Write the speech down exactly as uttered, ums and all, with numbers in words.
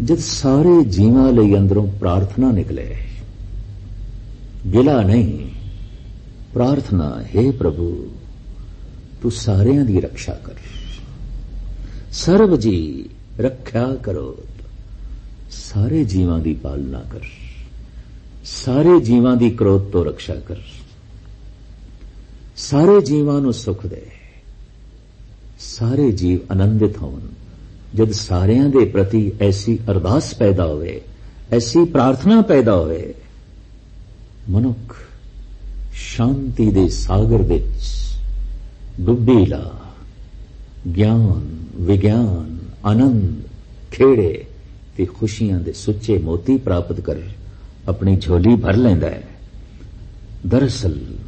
जद सारे जीवां लई अंदरों प्रार्थना निकले, गिला नहीं, प्रार्थना, हे प्रभु तू सारियां दी रक्षा कर, सर्व जी रख्या करो, सारे जीवां दी पालना कर, सारे जीवां दी क्रोध तो रक्षा कर, सारे जीवां नूं सुख दे, सारे जीव आनंदित होवन। जद सारियां दे प्रति ऐसी अरदास पैदा होवे, ऐसी प्रार्थना पैदा होवे, मनुख शांति दे सागर विच डुब्बी ला ज्ञान, विज्ञान, आनंद, खेड़े ते खुशियां दे सुच्चे मोती प्राप्त कर अपनी झोली भर लैंदा है। दरअसल